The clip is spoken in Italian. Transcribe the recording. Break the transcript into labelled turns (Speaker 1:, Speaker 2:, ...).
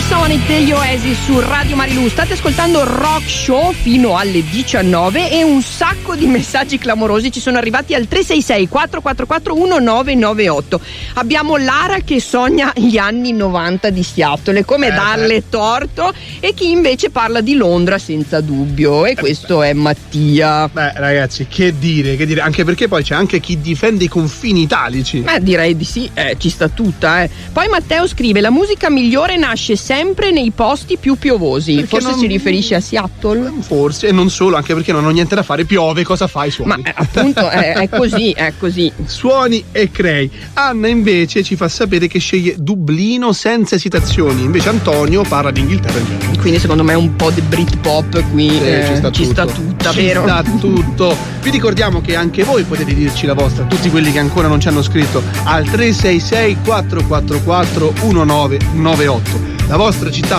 Speaker 1: Sonic degli Oasis su Radio Marilù. State ascoltando Rock Show fino alle 19 e un sacco di messaggi clamorosi ci sono arrivati al 366 444 1998. Abbiamo Lara che sogna gli anni 90 di Seattle, come darle torto, e chi invece parla di Londra senza dubbio, e questo è Mattia.
Speaker 2: Beh ragazzi, che dire, anche perché poi c'è anche chi difende i confini italici.
Speaker 1: Direi di sì, ci sta tutta. Poi Matteo scrive: la musica migliore nasce sempre nei posti più piovosi. Perché forse si riferisce a Seattle?
Speaker 2: Forse, e non solo, anche perché non ho niente da fare, piove, cosa fai? Suoni.
Speaker 1: Ma appunto è così.
Speaker 2: Suoni e crei. Anna invece ci fa sapere che sceglie Dublino senza esitazioni, invece Antonio parla di Inghilterra in genere.
Speaker 1: Quindi secondo me un po' di Britpop qui ci sta tutta, vero?
Speaker 2: Ci sta tutto. Vi ricordiamo che anche voi potete dirci la vostra, tutti quelli che ancora non ci hanno scritto, al 366 444 1998. La vostra città